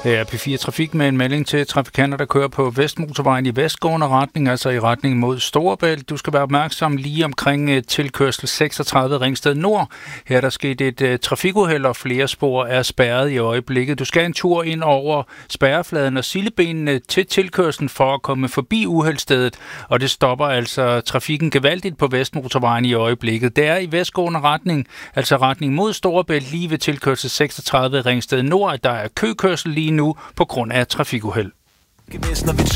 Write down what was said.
Her er P4 Trafik med en melding til trafikanter, der kører på Vestmotorvejen i vestgående retning, altså i retning mod Storebælt. Du skal være opmærksom lige omkring tilkørsel 36 Ringsted Nord. Her er der sket et trafikuheld, og flere spor er spærret i øjeblikket. Du skal en tur ind over spærrefladen og sildebenene til tilkørslen for at komme forbi uheldsstedet, og det stopper altså trafikken gevaldigt på Vestmotorvejen i øjeblikket. Det er i vestgående retning, altså retning mod Storebælt, lige ved tilkørsel 36 Ringsted Nord, at der er køkørsel lige nu på grund af trafikuheld.